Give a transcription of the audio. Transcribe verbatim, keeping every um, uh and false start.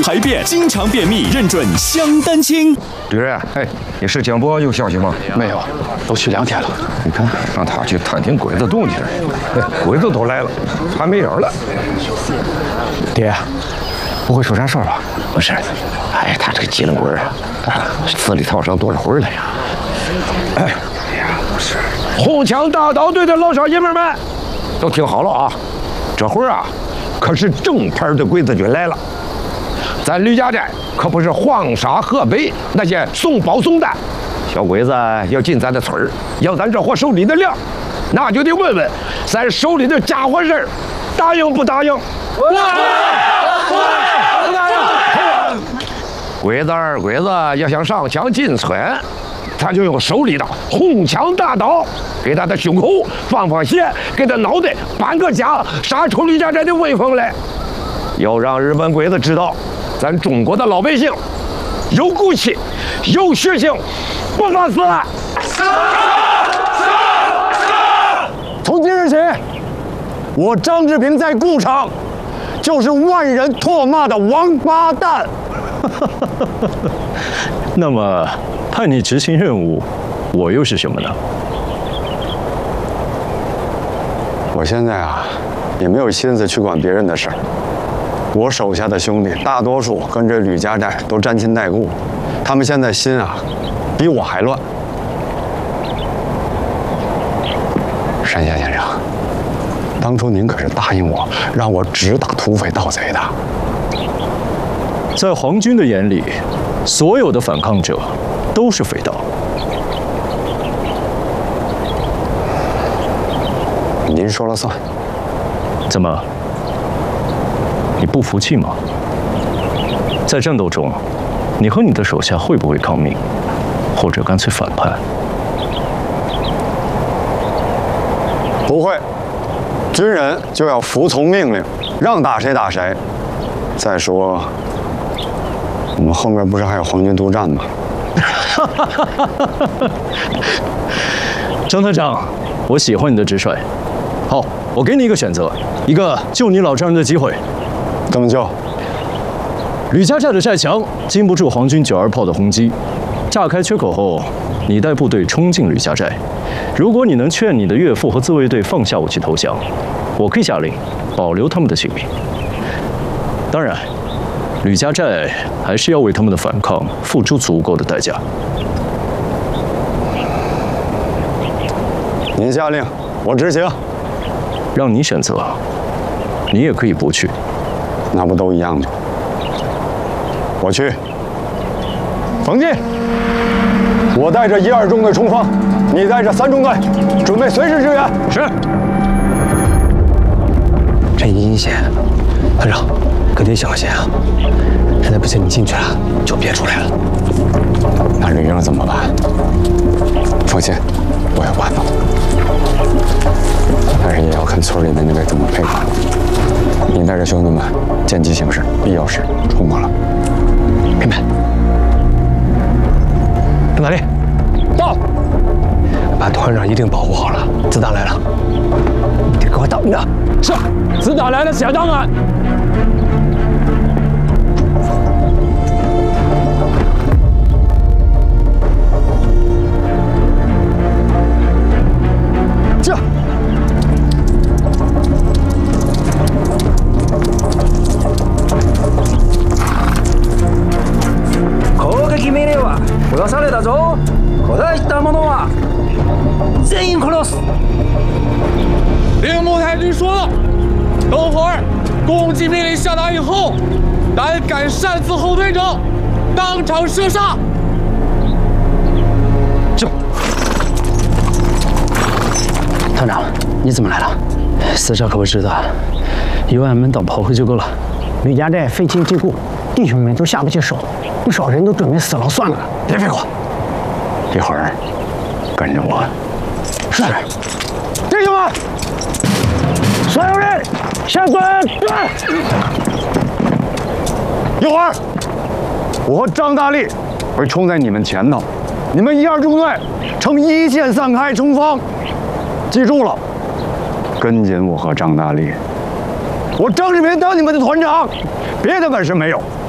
排便经常便秘，认准香丹清。 吕瑞，哎，你是江波有消息吗？ 没有，都去两天了。 你看，让他去探听鬼子动静。哎，鬼子都来了，还没影了。 爹，不会出啥事儿吧？ 不是，哎，他这个机灵鬼啊，死里逃生多少回了呀？哎呀，不是。红墙大道队的老少爷们们，都听好了啊！这会儿啊，可是正牌的鬼子军来了。咱吕家寨可不是黄沙河北那些送包送蛋，小鬼子要进咱的村儿，要咱这伙手里的粮，那就得问问咱手里的家伙事儿，答应不答应？不答应！不答应！鬼子二鬼子要想上墙进村，他就用手里的红枪大刀给他的胸口放放血，给他脑袋搬个家，杀出吕家寨的威风来。要让日本鬼子知道，咱中国的老百姓有骨气，有血性，不怕死。 从今日起，我张志平在顾城就是万人唾骂的王八蛋。 那么，派你执行任务，我又是什么呢？ 我现在啊，也没有心思去管别人的事儿。我手下的兄弟大多数跟这吕家寨都沾亲带故，他们现在心啊，比我还乱。山下先生，当初您可是答应我，让我只打土匪盗贼的。 在皇军的眼里，所有的反抗者都是匪盗。 您说了算。 怎么？你不服气吗？在战斗中，你和你的手下会不会抗命，或者干脆反叛？ 不会，军人就要服从命令，让打谁打谁。再说，我们后面不是还有皇军督战吗？ 张团长，我喜欢你的直率。好，我给你一个选择，一个救你老丈人的机会。 怎么救？ 吕家寨的寨墙经不住皇军九二炮的轰击，炸开缺口后，你带部队冲进吕家寨。如果你能劝你的岳父和自卫队放下武器投降，我可以下令保留他们的性命。当然，吕家寨还是要为他们的反抗付出足够的代价。 您下令，我执行。 让你选择，你也可以不去。 那不都一样吗？我去。冯进，我带着一二中队冲锋，你带着三中队，准备随时支援。 是。 这一阴险，团长，可得小心啊！实在不行，你进去了就别出来了。 那吕英怎么办？放心，我有办法。但是也要看村里的那位怎么配合。你带着兄弟们见机行事，必要时冲过来。 明白。到哪里？到。把团长一定保护好了。子弹来了，你得给我等着。 是，子弹来了，下档案。 这。 攻撃命令は下されたぞ。答えた者は全員殺す。 铃木太君说了，等会儿攻击命令下达以后，胆敢擅自后退者，当场射杀。 就。团长，你怎么来了？死者可不知道，有俺们当炮灰就够了。 吕家寨废寝疾谷，弟兄们都下不去手，不少人都准备死了算了。 别废话，一会儿跟着我。 是。弟兄们，所有人向左转。 一会儿，我和张大力会冲在你们前头，你们一二中队呈一线散开冲锋。记住了，跟紧我和张大力。我张志平当你们的团长，别的本事没有。